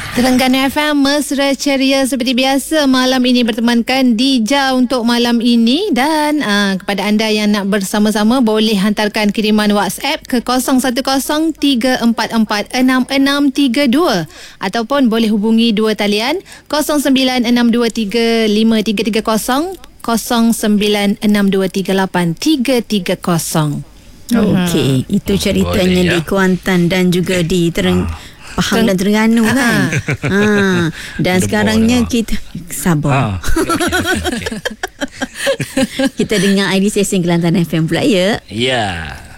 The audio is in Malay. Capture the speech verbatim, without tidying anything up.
Terengganu F M mesra ceria seperti biasa. Malam ini bertemankan Dija untuk malam ini. Dan uh, kepada anda yang nak bersama-sama, boleh hantarkan kiriman WhatsApp ke kosong satu kosong tiga empat empat enam enam tiga dua ataupun boleh hubungi dua talian kosong sembilan enam dua tiga lima tiga tiga kosong, kosong sembilan enam dua tiga lapan tiga tiga kosong. Okey, itu ceritanya boleh, ya? Di Kuantan dan juga di Tereng Ah. Pahang dan Terengganu kan. ha. Dan The sekarangnya ball, kita sabar. Ah, okay, okay. Kita dengar I D Station Kelantan F M pula ya. Ya.